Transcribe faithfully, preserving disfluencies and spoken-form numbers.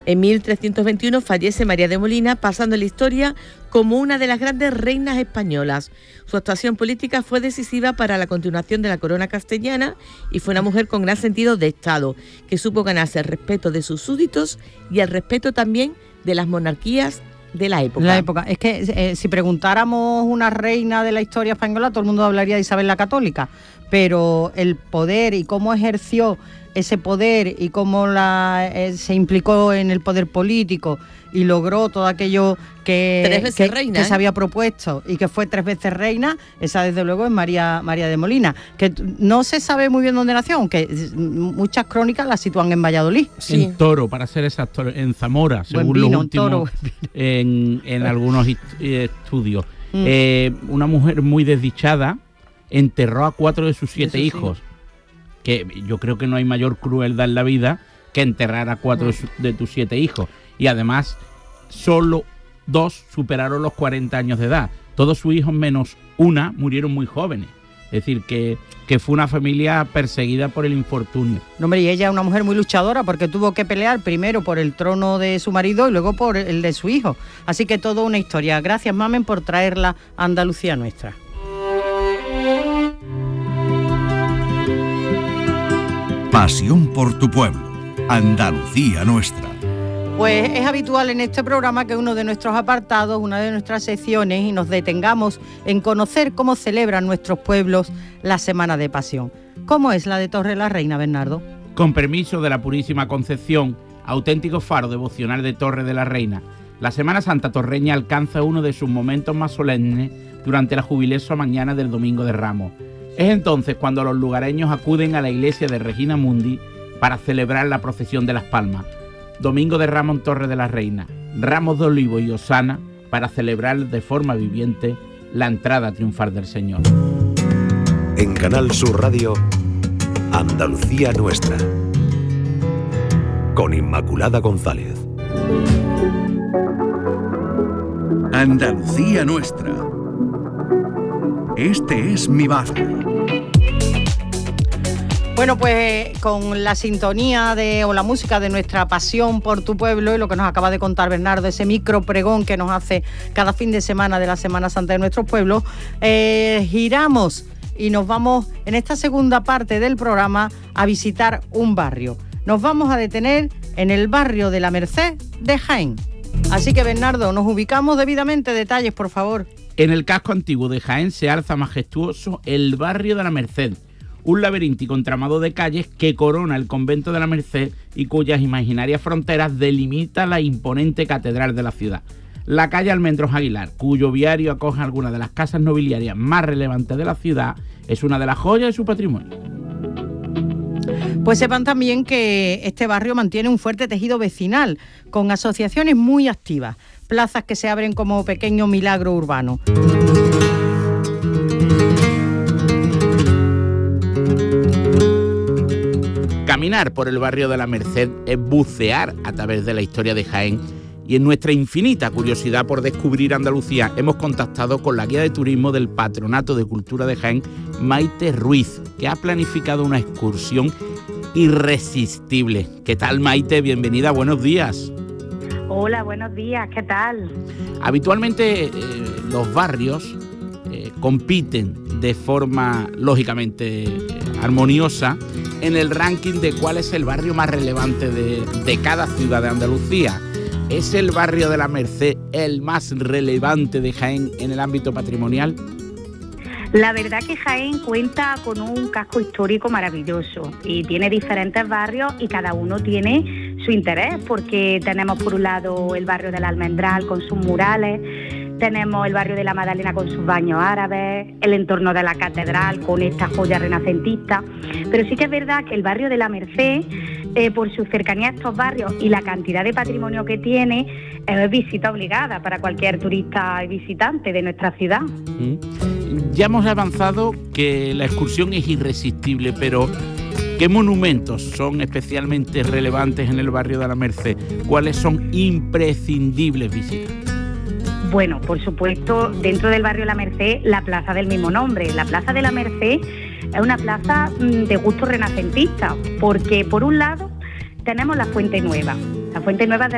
En mil trescientos veintiuno fallece María de Molina, pasando a la historia como una de las grandes reinas españolas. Su actuación política fue decisiva para la continuación de la corona castellana y fue una mujer con gran sentido de Estado, que supo ganarse el respeto de sus súbditos y el respeto también de las monarquías de la época. La época. Es que eh, si preguntáramos una reina de la historia española, todo el mundo hablaría de Isabel la Católica, pero el poder y cómo ejerció ese poder y cómo la, eh, se implicó en el poder político y logró todo aquello que, tres veces que, reina, que ¿eh? se había propuesto y que fue tres veces reina, esa desde luego es María, María de Molina, que no se sabe muy bien dónde nació, aunque muchas crónicas la sitúan en Valladolid. Sí. En Toro, para ser exacto, en Zamora, según vino, los últimos en, en algunos estudios. Mm. Eh, una mujer muy desdichada enterró a cuatro de sus siete Eso hijos. Sí. Que yo creo que no hay mayor crueldad en la vida que enterrar a cuatro de, su, de tus siete hijos. Y además, solo dos superaron los cuarenta años de edad. Todos sus hijos, menos una, murieron muy jóvenes. Es decir, que, que fue una familia perseguida por el infortunio. No, hombre, y ella es una mujer muy luchadora porque tuvo que pelear primero por el trono de su marido y luego por el de su hijo. Así que toda una historia. Gracias, Mamen, por traerla a Andalucía Nuestra. Pasión por tu pueblo, Andalucía Nuestra. Pues es habitual en este programa que uno de nuestros apartados, una de nuestras secciones, y nos detengamos en conocer cómo celebran nuestros pueblos la Semana de Pasión. ¿Cómo es la de Torre la Reina, Bernardo? Con permiso de la Purísima Concepción, auténtico faro devocional de Torre de la Reina, la Semana Santa torreña alcanza uno de sus momentos más solemnes durante la jubilosa mañana del Domingo de Ramos. Es entonces cuando los lugareños acuden a la iglesia de Regina Mundi para celebrar la procesión de las Palmas. Domingo de Ramos en Torre de la Reina, ramos de olivo y hosana para celebrar de forma viviente la entrada triunfal del Señor. En Canal Sur Radio, Andalucía Nuestra, con Inmaculada González. Andalucía Nuestra. Este es mi barrio. Bueno, pues con la sintonía de o la música de nuestra pasión por tu pueblo y lo que nos acaba de contar Bernardo, ese micro pregón que nos hace cada fin de semana de la Semana Santa de nuestros pueblos, eh, giramos y nos vamos en esta segunda parte del programa a visitar un barrio. Nos vamos a detener en el barrio de La Merced de Jaén. Así que, Bernardo, nos ubicamos debidamente. Detalles, por favor. En el casco antiguo de Jaén se alza majestuoso el barrio de La Merced, un laberíntico entramado de calles que corona el convento de La Merced y cuyas imaginarias fronteras delimita la imponente catedral de la ciudad. La calle Almendros Aguilar, cuyo viario acoge algunas de las casas nobiliarias más relevantes de la ciudad, es una de las joyas de su patrimonio. Pues sepan también que este barrio mantiene un fuerte tejido vecinal, con asociaciones muy activas, plazas que se abren como pequeño milagro urbano. Caminar por el barrio de La Merced es bucear a través de la historia de Jaén, y en nuestra infinita curiosidad por descubrir Andalucía hemos contactado con la guía de turismo del Patronato de Cultura de Jaén, Maite Ruiz, que ha planificado una excursión irresistible. ¿Qué tal, Maite? Bienvenida, buenos días. Hola, buenos días, ¿qué tal? Habitualmente eh, los barrios eh, compiten de forma lógicamente eh, armoniosa en el ranking de cuál es el barrio más relevante de, de cada ciudad de Andalucía. ¿Es el barrio de La Merced el más relevante de Jaén en el ámbito patrimonial? La verdad que Jaén cuenta con un casco histórico maravilloso y tiene diferentes barrios y cada uno tiene su interés, porque tenemos por un lado el barrio del Almendral con sus murales, tenemos el barrio de la Magdalena con sus baños árabes, el entorno de la catedral con esta joya renacentista, pero sí que es verdad que el barrio de La Merced, eh, por su cercanía a estos barrios y la cantidad de patrimonio que tiene, es visita obligada para cualquier turista y visitante de nuestra ciudad. Mm. Ya hemos avanzado que la excursión es irresistible, pero ¿qué monumentos son especialmente relevantes en el barrio de La Merced? ¿Cuáles son imprescindibles visitar? Bueno, por supuesto, dentro del barrio La Merced, la plaza del mismo nombre. La plaza de La Merced es una plaza de gusto renacentista, porque por un lado tenemos la Fuente Nueva. La Fuente Nueva de